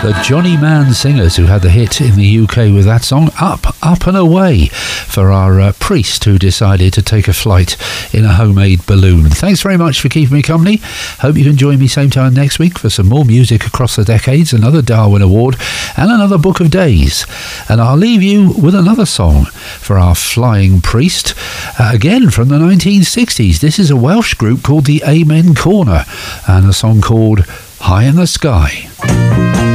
The Johnny Mann Singers, who had the hit in the UK with that song, Up, Up and Away, for our priest who decided to take a flight in a homemade balloon. Thanks very much for keeping me company. Hope you can join me same time next week for some more music across the decades, another Darwin Award and another Book of Days. And I'll leave you with another song for our flying priest, again from the 1960s. This is a Welsh group called the Amen Corner, and a song called High in the Sky.